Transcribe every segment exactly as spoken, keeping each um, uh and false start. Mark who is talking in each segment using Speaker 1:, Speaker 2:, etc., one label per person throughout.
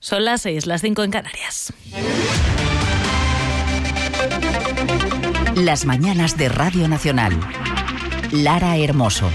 Speaker 1: Son las seis, las cinco en Canarias.
Speaker 2: Las mañanas de Radio Nacional. Lara Hermoso.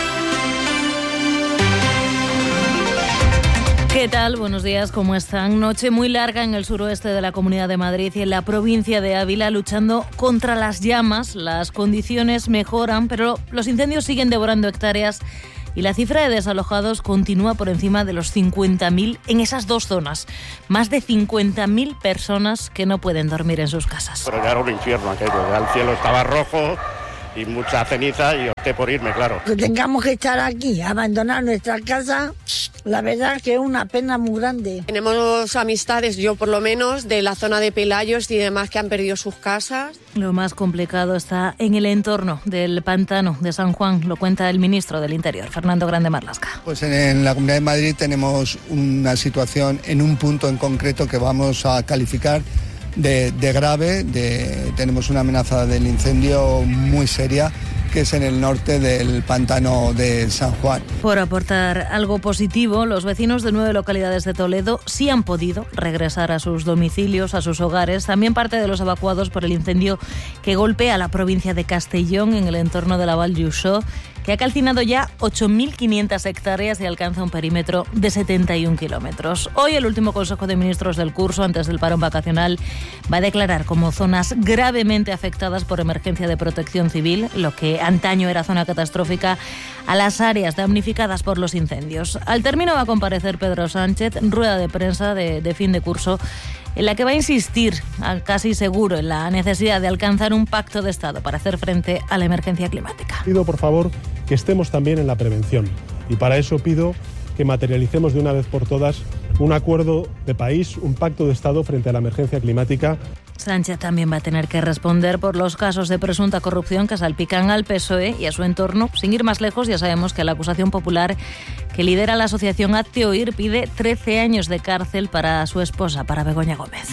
Speaker 1: ¿Qué tal? Buenos días, ¿cómo están? Noche muy larga en el suroeste de la Comunidad de Madrid y en la provincia de Ávila, luchando contra las llamas. Las condiciones mejoran, pero los incendios siguen devorando hectáreas y la cifra de desalojados continúa por encima de los cincuenta mil en esas dos zonas. Más de cincuenta mil personas que no pueden dormir en sus casas.
Speaker 3: Pero ya era un infierno aquello, ya el cielo estaba rojo y mucha ceniza y opté por irme, claro.
Speaker 4: Que tengamos que estar aquí, abandonar nuestra casa, la verdad que es una pena muy grande.
Speaker 5: Tenemos amistades, yo por lo menos, de la zona de Pelayos y demás que han perdido sus casas.
Speaker 1: Lo más complicado está en el entorno del pantano de San Juan, lo cuenta el ministro del Interior, Fernando Grande Marlaska.
Speaker 6: Pues en la Comunidad de Madrid tenemos una situación en un punto en concreto que vamos a calificar de, de grave, de, tenemos una amenaza del incendio muy seria, que es en el norte del pantano de San Juan.
Speaker 1: Por aportar algo positivo, los vecinos de nueve localidades de Toledo sí han podido regresar a sus domicilios, a sus hogares. También parte de los evacuados por el incendio que golpea la provincia de Castellón en el entorno de la Val d'Uixó, que ha calcinado ya ocho mil quinientas hectáreas y alcanza un perímetro de setenta y un kilómetros. Hoy el último Consejo de Ministros del curso, antes del parón vacacional, va a declarar como zonas gravemente afectadas por emergencia de protección civil, lo que antaño era zona catastrófica, a las áreas damnificadas por los incendios. Al término va a comparecer Pedro Sánchez, rueda de prensa de, de fin de curso, en la que va a insistir, casi seguro, en la necesidad de alcanzar un pacto de Estado para hacer frente a la emergencia climática.
Speaker 7: Pido, por favor, que estemos también en la prevención y para eso pido que materialicemos de una vez por todas un acuerdo de país, un pacto de Estado frente a la emergencia climática.
Speaker 1: Sánchez también va a tener que responder por los casos de presunta corrupción que salpican al P S O E y a su entorno. Sin ir más lejos, ya sabemos que la acusación popular que lidera la asociación Hazte Oír pide trece años de cárcel para su esposa, para Begoña Gómez.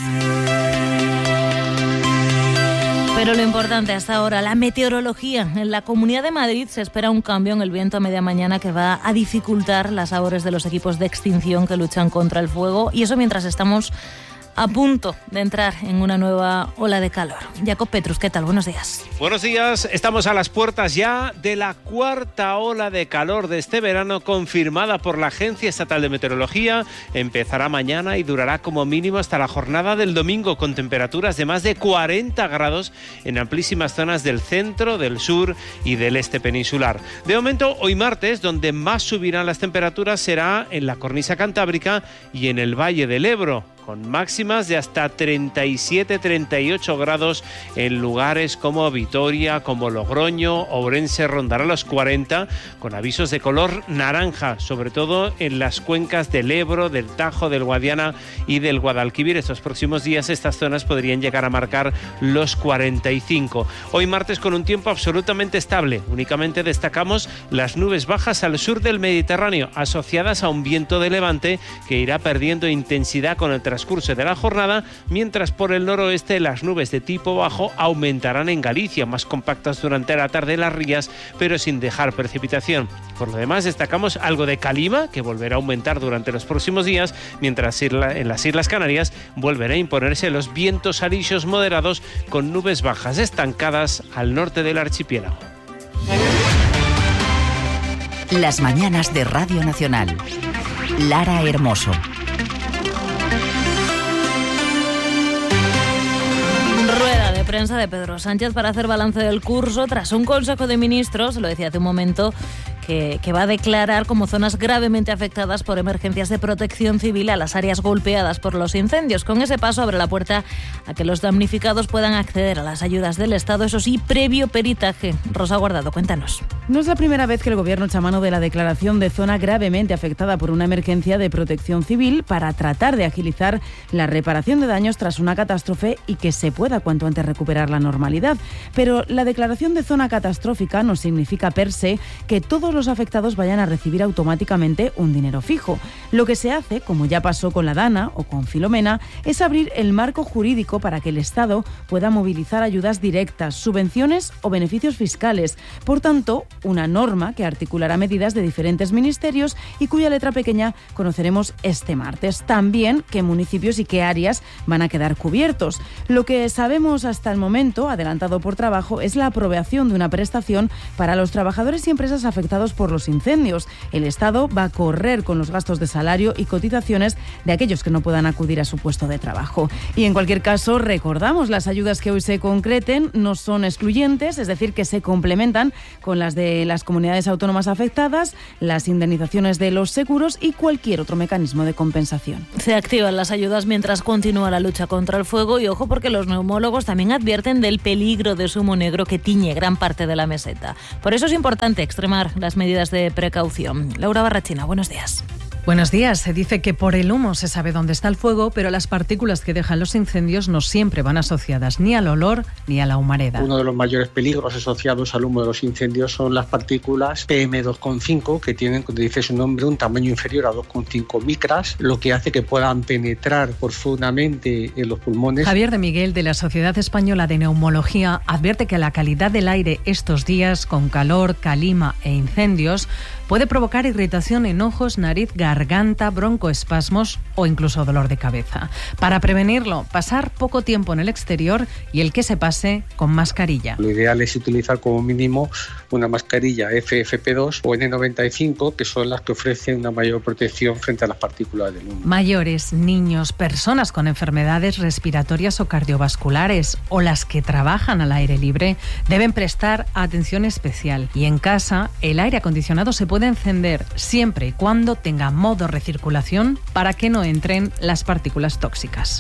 Speaker 1: Pero lo importante hasta ahora, la meteorología. En la Comunidad de Madrid se espera un cambio en el viento a media mañana que va a dificultar las labores de los equipos de extinción que luchan contra el fuego. Y eso mientras estamos a punto de entrar en una nueva ola de calor. Jacob Petrus, ¿qué tal? Buenos días.
Speaker 8: Buenos días. Estamos a las puertas ya de la cuarta ola de calor de este verano confirmada por la Agencia Estatal de Meteorología. Empezará mañana y durará como mínimo hasta la jornada del domingo, con temperaturas de más de cuarenta grados en amplísimas zonas del centro, del sur y del este peninsular. De momento, hoy martes, donde más subirán las temperaturas será en la cornisa cantábrica y en el Valle del Ebro, con máximas de hasta treinta y siete a treinta y ocho grados en lugares como Vitoria, como Logroño, Ourense rondará los cuarenta, con avisos de color naranja, sobre todo en las cuencas del Ebro, del Tajo, del Guadiana y del Guadalquivir. Estos próximos días estas zonas podrían llegar a marcar los cuarenta y cinco. Hoy martes con un tiempo absolutamente estable. Únicamente destacamos las nubes bajas al sur del Mediterráneo, asociadas a un viento de levante que irá perdiendo intensidad con el transcurso de la jornada, mientras por el noroeste las nubes de tipo bajo aumentarán en Galicia, más compactas durante la tarde las rías, pero sin dejar precipitación. Por lo demás, destacamos algo de calima, que volverá a aumentar durante los próximos días, mientras en las Islas Canarias volverá a imponerse los vientos alisios moderados con nubes bajas estancadas al norte del archipiélago.
Speaker 2: Las mañanas de Radio Nacional. Lara Hermoso.
Speaker 1: Rueda de prensa de Pedro Sánchez para hacer balance del curso tras un Consejo de Ministros, lo decía hace un momento, que, que va a declarar como zonas gravemente afectadas por emergencias de protección civil a las áreas golpeadas por los incendios. Con ese paso abre la puerta a que los damnificados puedan acceder a las ayudas del Estado, eso sí, previo peritaje. Rosa Guardado, cuéntanos.
Speaker 9: No es la primera vez que el Gobierno echa mano de la declaración de zona gravemente afectada por una emergencia de protección civil para tratar de agilizar la reparación de daños tras una catástrofe y que se pueda cuanto antes recuperar la normalidad. Pero la declaración de zona catastrófica no significa per se que todos los afectados vayan a recibir automáticamente un dinero fijo. Lo que se hace, como ya pasó con la Dana o con Filomena, es abrir el marco jurídico para que el Estado pueda movilizar ayudas directas, subvenciones o beneficios fiscales. Por tanto, una norma que articulará medidas de diferentes ministerios y cuya letra pequeña conoceremos este martes. También qué municipios y qué áreas van a quedar cubiertos. Lo que sabemos hasta el momento, adelantado por trabajo, es la aprobación de una prestación para los trabajadores y empresas afectados por los incendios. El Estado va a correr con los gastos de salario y cotizaciones de aquellos que no puedan acudir a su puesto de trabajo. Y en cualquier caso, recordamos, las ayudas que hoy se concreten no son excluyentes, es decir, que se complementan con las de las comunidades autónomas afectadas, las indemnizaciones de los seguros y cualquier otro mecanismo de compensación.
Speaker 1: Se activan las ayudas mientras continúa la lucha contra el fuego y ojo porque los neumólogos también advierten del peligro de humo negro que tiñe gran parte de la meseta. Por eso es importante extremar las medidas de precaución. Laura Barrachina, buenos días.
Speaker 10: Buenos días. Se dice que por el humo se sabe dónde está el fuego, pero las partículas que dejan los incendios no siempre van asociadas ni al olor ni a la humareda.
Speaker 11: Uno de los mayores peligros asociados al humo de los incendios son las partículas P M dos coma cinco, que tienen, como dice su nombre, un tamaño inferior a dos coma cinco micras, lo que hace que puedan penetrar profundamente en los pulmones.
Speaker 10: Javier de Miguel, de la Sociedad Española de Neumología, advierte que la calidad del aire estos días, con calor, calima e incendios, puede provocar irritación en ojos, nariz, garganta, broncoespasmos o incluso dolor de cabeza. Para prevenirlo, pasar poco tiempo en el exterior y el que se pase con mascarilla.
Speaker 11: Lo ideal es utilizar como mínimo una mascarilla F F P dos o N noventa y cinco, que son las que ofrecen una mayor protección frente a las partículas del humo.
Speaker 10: Mayores, niños, personas con enfermedades respiratorias o cardiovasculares o las que trabajan al aire libre deben prestar atención especial. Y en casa, el aire acondicionado se puede encender siempre y cuando tenga modo recirculación para que no entren las partículas tóxicas.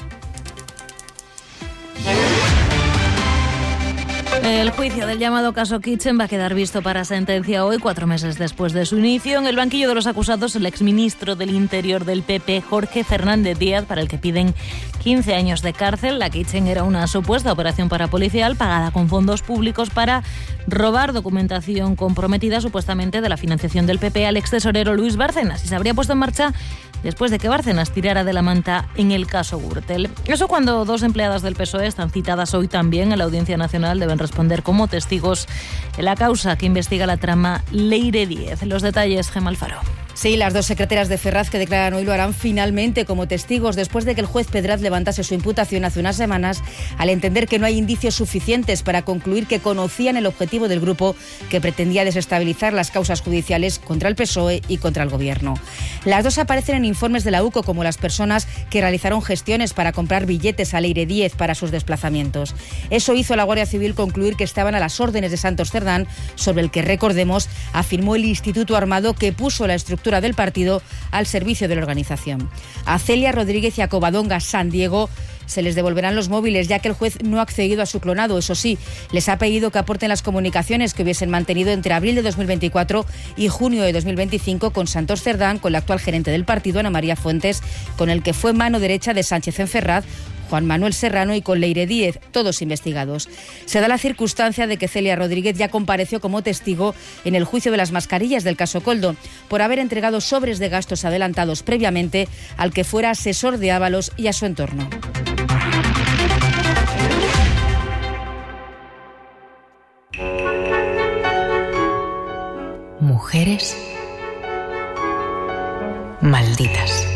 Speaker 1: El juicio del llamado caso Kitchen va a quedar visto para sentencia hoy, cuatro meses después de su inicio. En el banquillo de los acusados, el exministro del Interior del P P, Jorge Fernández Díaz, para el que piden quince años de cárcel. La Kitchen era una supuesta operación parapolicial pagada con fondos públicos para robar documentación comprometida supuestamente de la financiación del P P al extesorero Luis Bárcenas, y se habría puesto en marcha después de que Bárcenas tirara de la manta en el caso Gürtel. Eso cuando dos empleadas del P S O E están citadas hoy también en la Audiencia Nacional, deben responder como testigos en la causa que investiga la trama Leire Díez. Los detalles, Gemma Alfaro.
Speaker 12: Sí, las dos secretarias de Ferraz que declaran hoy lo harán finalmente como testigos después de que el juez Pedraz levantase su imputación hace unas semanas al entender que no hay indicios suficientes para concluir que conocían el objetivo del grupo que pretendía desestabilizar las causas judiciales contra el P S O E y contra el Gobierno. Las dos aparecen en informes de la U C O como las personas que realizaron gestiones para comprar billetes a Leire Díez para sus desplazamientos. Eso hizo a la Guardia Civil concluir que estaban a las órdenes de Santos Cerdán, sobre el que, recordemos, afirmó el Instituto Armado que puso la estructura del partido al servicio de la organización. A Celia Rodríguez y a Covadonga San Diego se les devolverán los móviles, ya que el juez no ha accedido a su clonado. Eso sí, les ha pedido que aporten las comunicaciones que hubiesen mantenido entre abril de dos mil veinticuatro y junio de dos mil veinticinco con Santos Cerdán, con la actual gerente del partido, Ana María Fuentes, con el que fue mano derecha de Sánchez en Ferraz, Juan Manuel Serrano, y con Leire Díez, todos investigados. Se da la circunstancia de que Celia Rodríguez ya compareció como testigo en el juicio de las mascarillas del caso Koldo, por haber entregado sobres de gastos adelantados previamente al que fuera asesor de Ábalos y a su entorno.
Speaker 2: Mujeres malditas.